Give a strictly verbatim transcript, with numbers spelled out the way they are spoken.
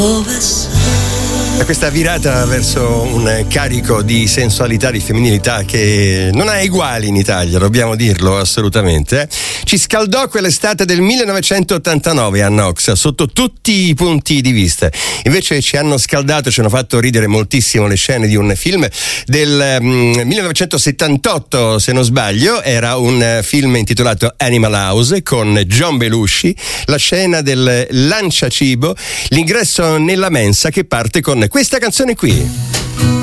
Questa virata verso un carico di sensualità, di femminilità che non ha eguali in Italia, dobbiamo dirlo assolutamente. Ci scaldò quell'estate del millenovecentottantanove a Nox sotto tutti i punti di vista. Invece ci hanno scaldato, ci hanno fatto ridere moltissimo le scene di un film del um, millenovecentosettantotto, se non sbaglio. Era un film intitolato Animal House con John Belushi, la scena del lanciacibo, l'ingresso nella mensa che parte con questa canzone qui.